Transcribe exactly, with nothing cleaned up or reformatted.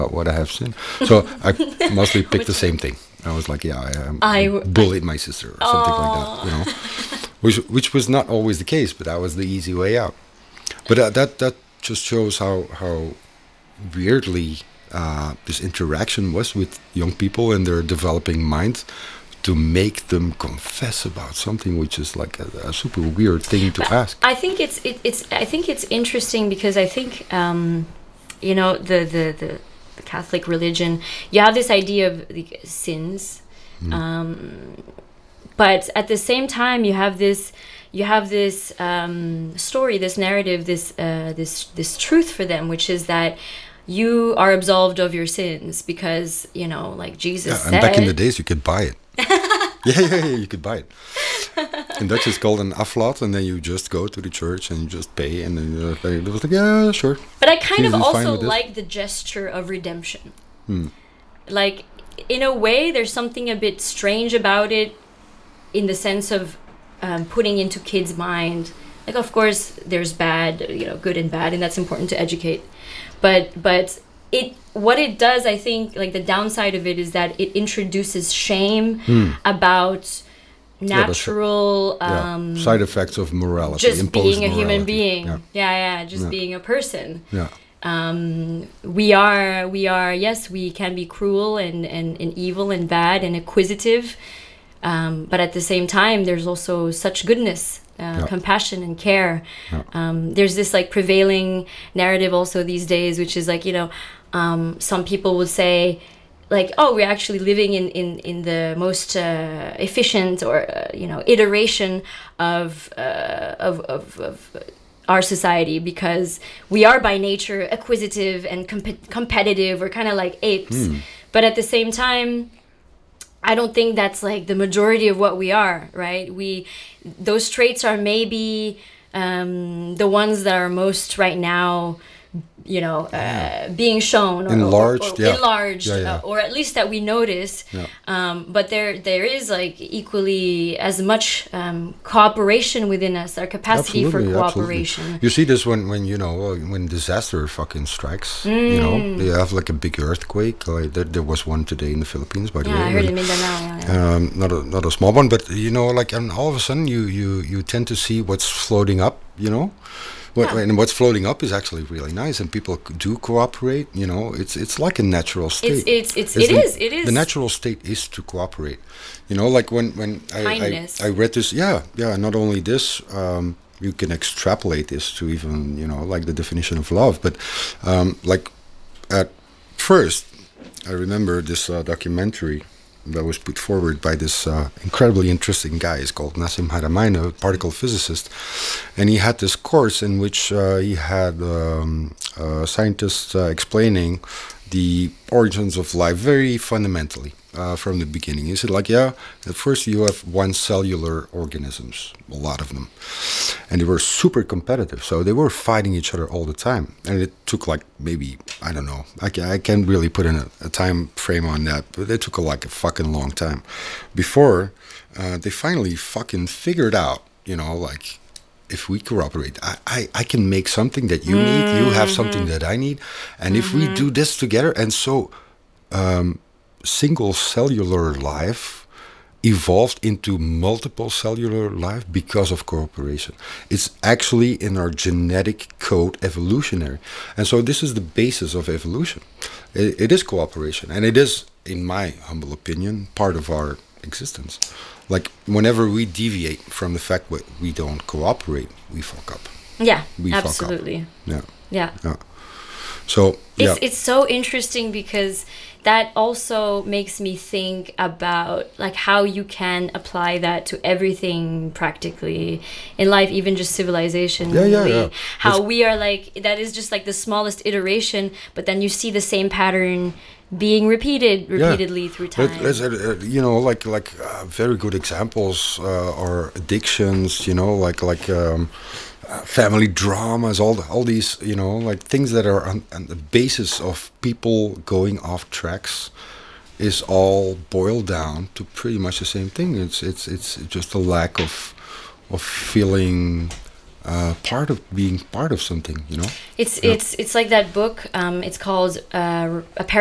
about what I have sinned. So I mostly picked the same thing. I was like, yeah, I, um, I I- bullied my sister or something like that, you know, which which was not always the case, but that was the easy way out. But uh, that that just shows how how weirdly uh, this interaction was with young people and their developing minds to make them confess about something which is like a, a super weird thing to ask. I think it's it, it's I think it's interesting because I think um, you know the, the the the Catholic religion, you have this idea of the sins, um, but at the same time you have this you have this um, story, this narrative, this uh, this this truth for them, which is that you are absolved of your sins because you know, like Jesus Yeah, said. and back in the days, you could buy it. yeah, yeah, yeah, you could buy it. In Dutch, it's called an aflaat, and then you just go to the church and you just pay, and then uh, they- it was like, yeah, sure. But I kind of Jesus is fine also with this. like the gesture of redemption. Like, in a way, there's something a bit strange about it in the sense of um, putting into kids' mind. Like, of course, there's bad, you know, good and bad, and that's important to educate. But, but it, what it does, I think, like the downside of it is that it introduces shame about Hmm. Yeah, but- natural, Yeah. um, Side effects of morality. just imposed being a human morality. being. Yeah, Yeah, yeah, just Yeah. being a person. yeah. Um, we are, we are, yes, we can be cruel and, and, and evil and bad and acquisitive. Um, but at the same time, there's also such goodness, uh, Yeah. compassion and care. Yeah. Um, there's this like prevailing narrative also these days, which is like, you know, um, some people would say, like, oh, we're actually living in, in, in the most uh, efficient or, uh, you know, iteration of, uh, of, of, of our society because we are by nature acquisitive and comp- competitive. We're kind of like apes. But at the same time, I don't think that's like the majority of what we are, right? We, those traits are maybe um, the ones that are most right now, you know, uh, being shown or, Enlarged, or, or yeah. enlarged, Yeah, yeah. Uh, or at least that we notice. Yeah. Um, but there, there is like equally as much um, cooperation within us, our capacity for Absolutely, cooperation. absolutely. You see this when, when you know, uh, when disaster fucking strikes, you know, Mm. you have like a big earthquake. Like there, there was one today in the Philippines, by the Yeah, way. I heard and- in Mindanao. Yeah, yeah. um, not a not a small one, but you know, like, and all of a sudden you you you tend to see what's floating up, you know, what, Yeah. and what's floating up is actually really nice, and people c- do cooperate. You know, it's it's like a natural state. It's it's it's It's it the- is it is The natural state is to cooperate. You know, like when when I Kindness. I, I read this, yeah, yeah. Not only this, um, you can extrapolate this to even, you know, like the definition of love, but um, like at first, I remember this uh, documentary that was put forward by this uh, incredibly interesting guy. He's called Nassim Haramein, a particle physicist, and he had this course in which uh, he had um, uh, scientists uh, explaining the origins of life very fundamentally uh, from the beginning. He said, like, yeah, at first you have one cellular organisms, a lot of them, and they were super competitive, so they were fighting each other all the time, and it took like maybe, I don't know, I, ca- I can't really put in a, a time frame on that, but it took a, like a fucking long time before uh, they finally fucking figured out, you know, like, if we cooperate, I, I, I can make something that you need, you have something that I need, and if we do this together, and so um, single cellular life evolved into multiple cellular life because of cooperation. It's actually in our genetic code evolutionary. And so this is the basis of evolution. It, it is cooperation, and it is, in my humble opinion, part of our existence. Like, whenever we deviate from the fact that we don't cooperate, we fuck up. Yeah, We fuck up. absolutely. Yeah. Yeah. Yeah. So, yeah. It's it's so interesting because that also makes me think about like how you can apply that to everything practically in life, even just civilization. Yeah, yeah, really. yeah. How That's- we are like that is just like the smallest iteration, but then you see the same pattern being repeated repeatedly through time. Let- let's, uh, uh, you know, like like uh, very good examples uh, are addictions. You know, like like um, uh, family dramas. All the, all these, you know, like things that are on, on the basis of people going off tracks, is all boiled down to pretty much the same thing. It's it's it's just a lack of of feeling uh, part of being part of something, you know. It's Yeah. it's it's like that book. Um, it's called uh, A